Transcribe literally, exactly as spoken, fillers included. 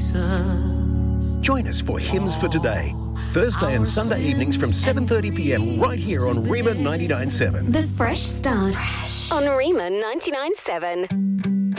Join us for Hymns for Today, Thursday and Sunday evenings from seven thirty p m right here on Rima ninety-nine point seven. The Fresh Start on Rima ninety-nine point seven.